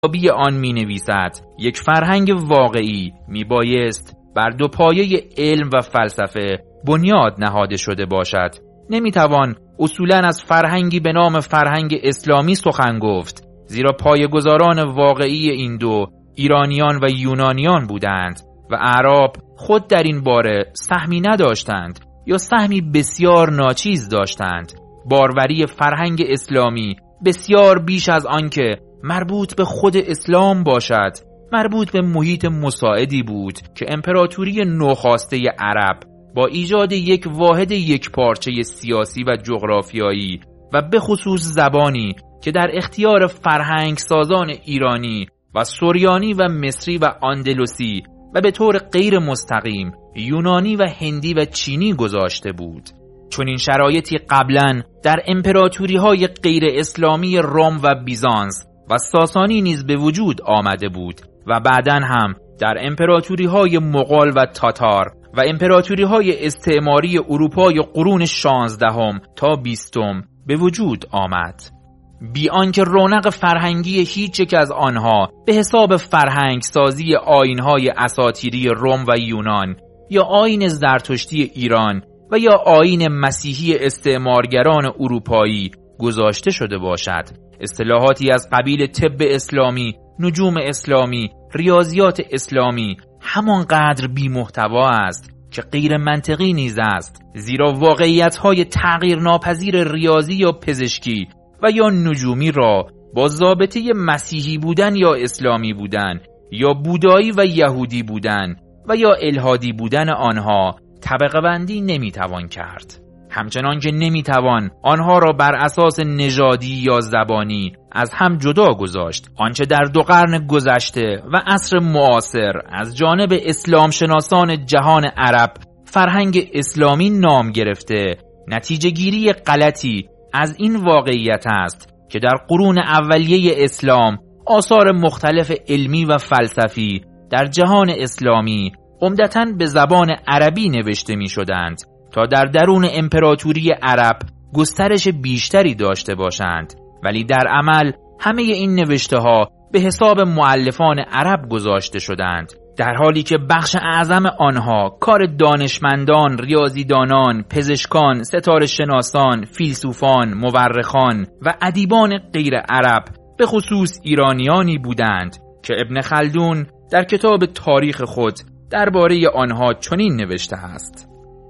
بی آن می نویسد یک فرهنگ واقعی می بایست بر دو پایه علم و فلسفه بنیاد نهاده شده باشد. نمی توان اصولاً از فرهنگی به نام فرهنگ اسلامی سخن گفت، زیرا پایه‌گذاران واقعی این دو ایرانیان و یونانیان بودند و اعراب خود در این باره سهمی نداشتند یا سهمی بسیار ناچیز داشتند. باروری فرهنگ اسلامی بسیار بیش از آنکه مربوط به خود اسلام باشد، مربوط به محیط مساعدی بود که امپراتوری نوخاسته عرب با ایجاد یک واحد یکپارچه سیاسی و جغرافیایی و به خصوص زبانی که در اختیار فرهنگ سازان ایرانی و سوریانی و مصری و اندلسی و به طور غیر مستقیم یونانی و هندی و چینی گذاشته بود. چون این شرایطی قبلاً در امپراتوری‌های غیر اسلامی روم و بیزانس و ساسانی نیز به وجود آمده بود و بعداً هم در امپراتوری‌های مغول و تاتار و امپراتوری‌های استعماری اروپای قرون 16 تا 20 به وجود آمد. بی آنکه رونق فرهنگی هیچ یک از آنها به حساب فرهنگ سازی آیین‌های اساطیری روم و یونان یا آیین زرتشتی ایران و یا آیین مسیحی استعمارگران اروپایی گذاشته شده باشد. اصطلاحاتی از قبیل طب اسلامی، نجوم اسلامی، ریاضیات اسلامی همانقدر بی محتوا است که غیر منطقی نیز است، زیرا واقعیت‌های تغییر ناپذیر ریاضی یا پزشکی و یا نجومی را با ضابطه مسیحی بودن یا اسلامی بودن یا بودایی و یهودی بودن و یا الحادی بودن آنها طبقه بندی نمیتوان کرد. همچنان که نمیتوان آنها را بر اساس نژادی یا زبانی از هم جدا گذاشت. آنچه در 2 قرن گذشته و عصر معاصر از جانب اسلام شناسان جهان عرب فرهنگ اسلامی نام گرفته، نتیجه گیری غلطی از این واقعیت است که در قرون اولیه اسلام آثار مختلف علمی و فلسفی در جهان اسلامی عمدتاً به زبان عربی نوشته می شدند تا در درون امپراتوری عرب گسترش بیشتری داشته باشند، ولی در عمل همه این نوشته ها به حساب مؤلفان عرب گذاشته شدند، در حالی که بخش اعظم آنها کار دانشمندان، ریاضیدانان، پزشکان، ستاره شناسان، فیلسوفان، مورخان و ادیبان غیر عرب به خصوص ایرانیانی بودند که ابن خلدون در کتاب تاریخ خود درباره آنها چنین نوشته است: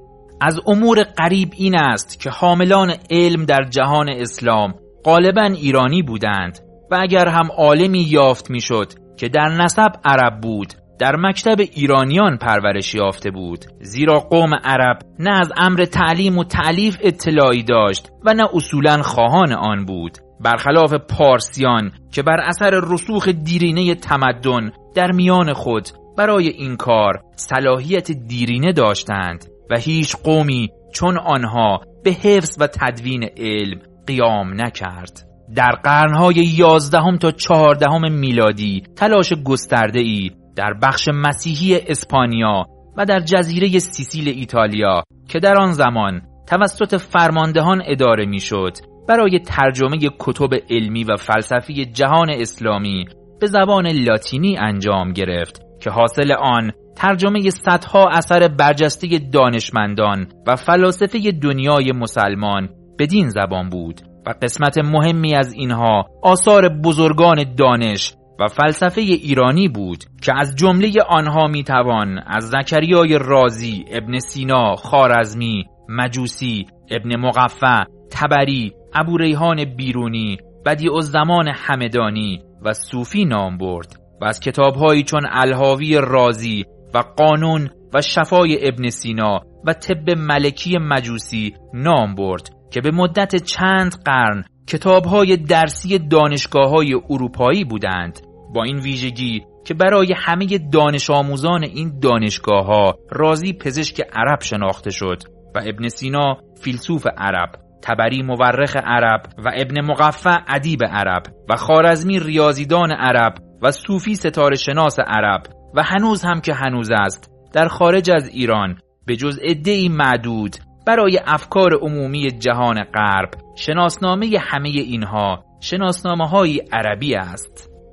از امور غریب این است که حاملان علم در جهان اسلام غالباً ایرانی بودند و اگر هم عالمی یافت میشد که در نسب عرب بود، در مکتب ایرانیان پرورش یافته بود، زیرا قوم عرب نه از امر تعلیم و تألیف اطلاعی داشت و نه اصولاً خواهان آن بود، برخلاف پارسیان که بر اثر رسوخ دیرینه تمدن در میان خود برای این کار صلاحیت دیرینه داشتند و هیچ قومی چون آنها به حفظ و تدوین علم قیام نکرد. در قرنهای 11 تا 14 میلادی تلاش گسترده‌ای در بخش مسیحی اسپانیا و در جزیره سیسیل ایتالیا که در آن زمان توسط فرماندهان اداره میشد برای ترجمه کتب علمی و فلسفی جهان اسلامی به زبان لاتینی انجام گرفت که حاصل آن ترجمه صدها اثر برجسته دانشمندان و فلاسفه دنیای مسلمان بدین زبان بود و قسمت مهمی از اینها آثار بزرگان دانش و فلسفه ایرانی بود که از جمله آنها میتوان از زکریای رازی، ابن سینا، خوارزمی، مجوسی، ابن مقفع، طبری، ابو ریحان بیرونی، بدیعالزمان همدانی و صوفی نام برد و از کتاب‌هایی چون الحاوی رازی و قانون و شفای ابن سینا و طب ملکی مجوسی نام برد که به مدت چند قرن کتاب‌های درسی دانشگاه‌های اروپایی بودند، با این ویژگی که برای همه دانش آموزان این دانشگاه‌ها رازی پزشک عرب شناخته شد و ابن سینا فیلسوف عرب، طبری مورخ عرب و ابن مقفع ادیب عرب و خوارزمی ریاضیدان عرب و صوفی ستاره شناس عرب و هنوز هم که هنوز است در خارج از ایران به جز عده‌ای معدود برای افکار عمومی جهان غرب شناسنامه همه اینها شناسنامه‌های عربی است.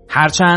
هرچند